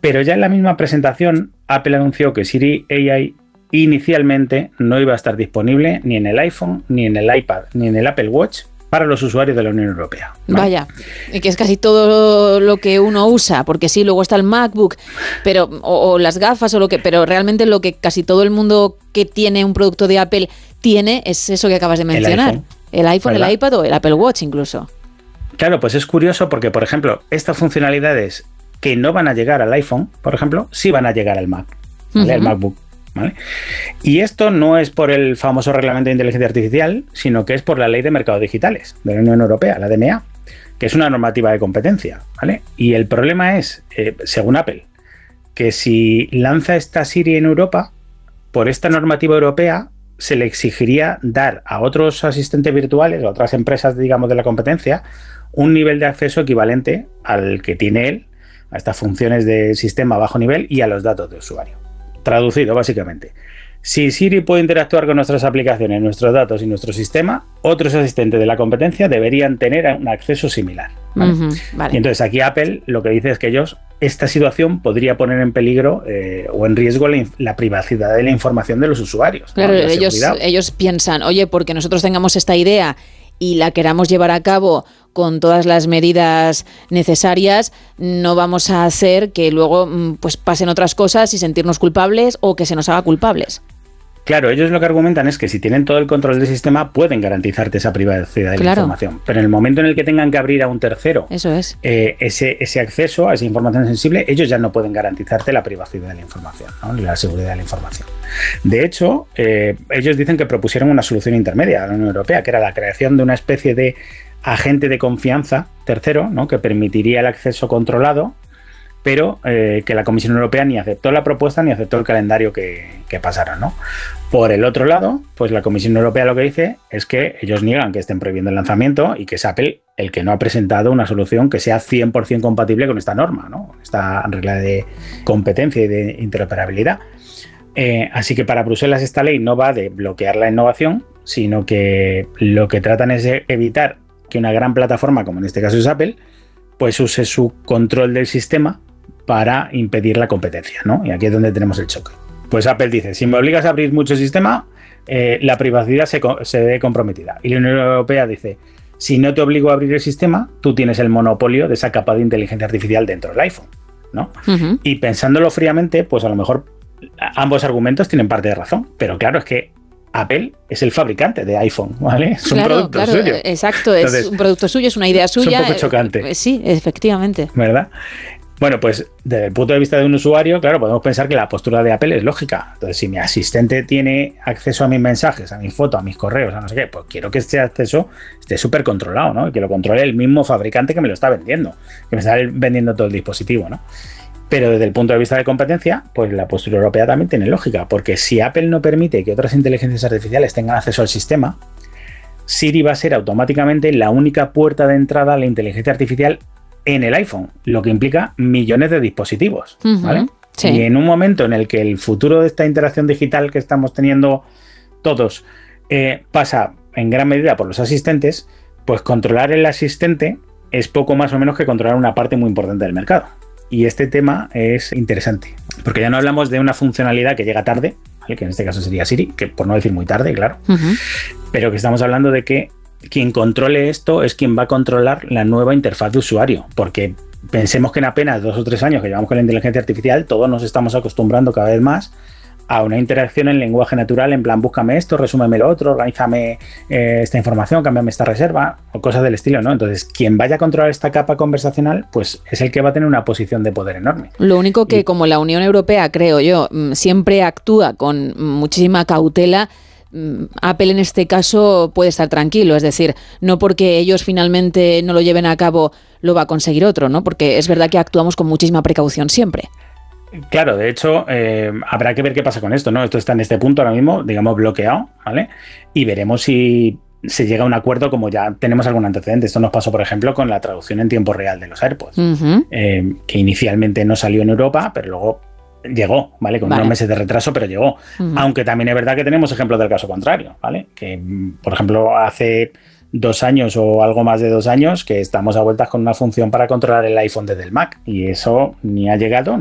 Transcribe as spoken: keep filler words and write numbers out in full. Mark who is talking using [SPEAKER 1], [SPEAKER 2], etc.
[SPEAKER 1] Pero ya en la misma presentación, Apple anunció que Siri A I inicialmente no iba a estar disponible ni en el iPhone, ni en el iPad, ni en el Apple Watch para los usuarios de la Unión Europea. ¿Vale?
[SPEAKER 2] Vaya, y que es casi todo lo que uno usa, porque sí, luego está el MacBook, pero o, o las gafas o lo que, pero realmente lo que casi todo el mundo que tiene un producto de Apple tiene es eso que acabas de mencionar. El iPhone, el, iPhone, el iPad o el Apple Watch incluso.
[SPEAKER 1] Claro, pues es curioso porque, por ejemplo, estas funcionalidades que no van a llegar al iPhone, por ejemplo, sí van a llegar al Mac, ¿vale? Uh-huh. Al MacBook. ¿Vale? Y esto no es por el famoso reglamento de inteligencia artificial, sino que es por la ley de mercados digitales de la Unión Europea, la D M A, que es una normativa de competencia, ¿vale? Y el problema es, eh, según Apple, que si lanza esta Siri en Europa, por esta normativa europea se le exigiría dar a otros asistentes virtuales, a otras empresas, digamos, de la competencia, un nivel de acceso equivalente al que tiene él, a estas funciones de sistema a bajo nivel y a los datos de usuario. Traducido, básicamente. Si Siri puede interactuar con nuestras aplicaciones, nuestros datos y nuestro sistema, otros asistentes de la competencia deberían tener un acceso similar. ¿Vale? Uh-huh, vale. Y entonces aquí Apple lo que dice es que ellos, esta situación podría poner en peligro eh, o en riesgo la, la privacidad de la información de los usuarios.
[SPEAKER 2] Claro, ¿no? ellos, ellos piensan, oye, porque nosotros tengamos esta idea y la queramos llevar a cabo con todas las medidas necesarias, no vamos a hacer que luego pues pasen otras cosas y sentirnos culpables o que se nos haga culpables.
[SPEAKER 1] Claro, ellos lo que argumentan es que si tienen todo el control del sistema pueden garantizarte esa privacidad de
[SPEAKER 2] claro.
[SPEAKER 1] la información, pero en el momento en el que tengan que abrir a un tercero
[SPEAKER 2] Eso es.
[SPEAKER 1] eh, ese, ese acceso a esa información sensible, ellos ya no pueden garantizarte la privacidad de la información, ¿no? Ni la seguridad de la información. De hecho, eh, ellos dicen que propusieron una solución intermedia a la Unión Europea, que era la creación de una especie de agente de confianza tercero, ¿no? Que permitiría el acceso controlado, pero eh, que la Comisión Europea ni aceptó la propuesta ni aceptó el calendario que, que pasaron, ¿no? Por el otro lado, pues la Comisión Europea lo que dice es que ellos niegan que estén prohibiendo el lanzamiento y que es Apple el que no ha presentado una solución que sea cien por ciento compatible con esta norma, ¿no? Esta regla de competencia y de interoperabilidad. Eh, así que para Bruselas esta ley no va de bloquear la innovación, sino que lo que tratan es de evitar que una gran plataforma, como en este caso es Apple, pues use su control del sistema para impedir la competencia, ¿no? Y aquí es donde tenemos el choque. Pues Apple dice, si me obligas a abrir mucho sistema, eh, la privacidad se, se ve comprometida. Y la Unión Europea dice, si no te obligo a abrir el sistema, tú tienes el monopolio de esa capa de inteligencia artificial dentro del iPhone, ¿no? Uh-huh. Y pensándolo fríamente, pues a lo mejor ambos argumentos tienen parte de razón, pero claro, es que Apple es el fabricante de iPhone, ¿vale? Es
[SPEAKER 2] claro,
[SPEAKER 1] un producto
[SPEAKER 2] claro,
[SPEAKER 1] suyo.
[SPEAKER 2] Exacto, es Entonces, un producto suyo, es una idea suya.
[SPEAKER 1] Es un poco chocante.
[SPEAKER 2] Eh, sí, efectivamente.
[SPEAKER 1] ¿Verdad? Bueno, pues desde el punto de vista de un usuario, claro, podemos pensar que la postura de Apple es lógica. Entonces, si mi asistente tiene acceso a mis mensajes, a mis fotos, a mis correos, a no sé qué, pues quiero que este acceso esté súper controlado, ¿no? Y que lo controle el mismo fabricante que me lo está vendiendo, que me está vendiendo todo el dispositivo, ¿no? Pero desde el punto de vista de competencia, pues la postura europea también tiene lógica, porque si Apple no permite que otras inteligencias artificiales tengan acceso al sistema, Siri va a ser automáticamente la única puerta de entrada a la inteligencia artificial en el iPhone, lo que implica millones de dispositivos, uh-huh, ¿vale? Sí. Y en un momento en el que el futuro de esta interacción digital que estamos teniendo todos eh, pasa en gran medida por los asistentes, pues controlar el asistente es poco más o menos que controlar una parte muy importante del mercado. Y este tema es interesante, porque ya no hablamos de una funcionalidad que llega tarde, ¿vale? Que en este caso sería Siri, que por no decir muy tarde, claro, uh-huh. Pero que estamos hablando de que quien controle esto es quien va a controlar la nueva interfaz de usuario, porque pensemos que en apenas dos o tres años que llevamos con la inteligencia artificial, todos nos estamos acostumbrando cada vez más a una interacción en lenguaje natural, en plan, búscame esto, resúmeme lo otro, organízame eh, esta información, cámbiame esta reserva, o cosas del estilo, ¿no? Entonces, quien vaya a controlar esta capa conversacional, pues es el que va a tener una posición de poder enorme.
[SPEAKER 2] Lo único que, y, como la Unión Europea, creo yo, siempre actúa con muchísima cautela, Apple en este caso puede estar tranquilo, es decir, no porque ellos finalmente no lo lleven a cabo lo va a conseguir otro, ¿no? Porque es verdad que actuamos con muchísima precaución siempre.
[SPEAKER 1] Claro, de hecho, eh, habrá que ver qué pasa con esto, ¿no? Esto está en este punto ahora mismo, digamos, bloqueado, ¿vale? Y veremos si se llega a un acuerdo, como ya tenemos algún antecedente. Esto nos pasó, por ejemplo, con la traducción en tiempo real de los AirPods, uh-huh. eh, que inicialmente no salió en Europa, pero luego llegó, ¿vale? Con vale. unos meses de retraso, pero llegó. Uh-huh. Aunque también es verdad que tenemos ejemplos del caso contrario, ¿vale? Que, por ejemplo, hace dos años o algo más de dos años que estamos a vueltas con una función para controlar el iPhone desde el Mac, y eso ni ha llegado